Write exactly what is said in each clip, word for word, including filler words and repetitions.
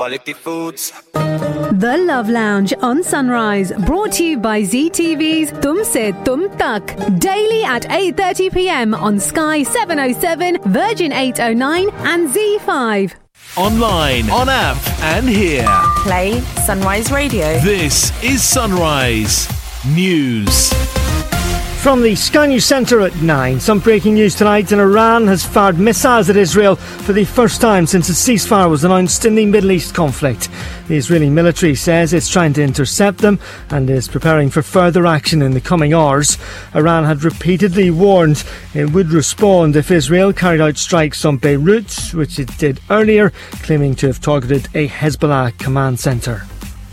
Quality Foods. The Love Lounge on Sunrise, brought to you by Z T V's Tum Se Tum Tak. Daily at eight thirty p m on Sky seven oh seven, Virgin eight oh nine and Z five. Online, on app and here. Play Sunrise Radio. This is Sunrise News. From the Sky News Centre at nine, some breaking news tonight, and Iran has fired missiles at Israel for the first time since a ceasefire was announced in the Middle East conflict. The Israeli military says it's trying to intercept them and is preparing for further action in the coming hours. Iran had repeatedly warned it would respond if Israel carried out strikes on Beirut, which it did earlier, claiming to have targeted a Hezbollah command centre.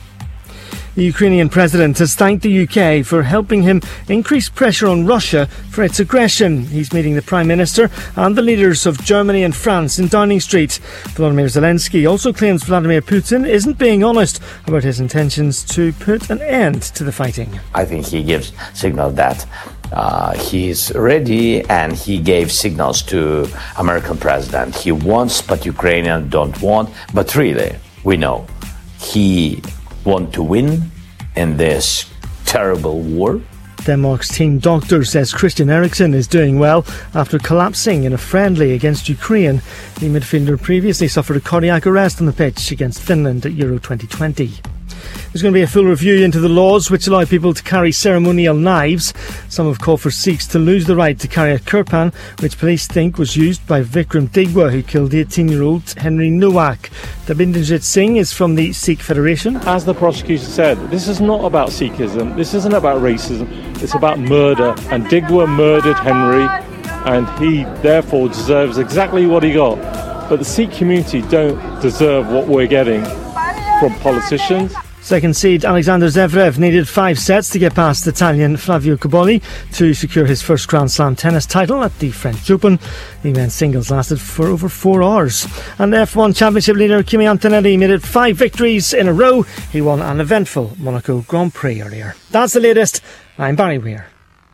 The Ukrainian president has thanked the U K for helping him increase pressure on Russia for its aggression. He's meeting the Prime Minister and the leaders of Germany and France in Downing Street. Volodymyr Zelensky also claims Vladimir Putin isn't being honest about his intentions to put an end to the fighting. I think he gives signal that uh, he's ready, and he gave signals to American president. He wants, but Ukrainians don't want. But really, we know he want to win in this terrible war. Denmark's team doctor says Christian Eriksen is doing well after collapsing in a friendly against Ukraine. The midfielder previously suffered a cardiac arrest on the pitch against Finland at Euro twenty twenty. There's going to be a full review into the laws which allow people to carry ceremonial knives. Some have called for Sikhs to lose the right to carry a kirpan, which police think was used by Vikram Digwa, who killed eighteen-year-old Henry Nowak. Dabinderjit Singh is from the Sikh Federation. As the prosecutor said, this is not about Sikhism, this isn't about racism, it's about murder. And Digwa murdered Henry, and he therefore deserves exactly what he got. But the Sikh community don't deserve what we're getting from politicians. Second seed Alexander Zverev needed five sets to get past Italian Flavio Cobolli to secure his first Grand Slam tennis title at the French Open. The men's singles lasted for over four hours. And F one Championship leader Kimi Antonelli made it five victories in a row. He won an eventful Monaco Grand Prix earlier. That's the latest. I'm Barry Weir.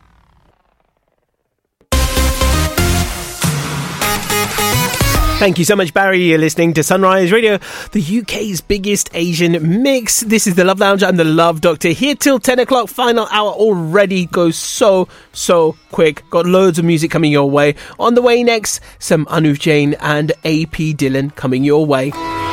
Thank you so much, Barry. You're listening to Sunrise Radio, the U K's biggest Asian mix. This is the Love Lounge. I'm the Love Doctor, here till ten o'clock. Final hour already goes so, so quick. Got loads of music coming your way. On the way next, some Anuv Jain and A P Dylan coming your way.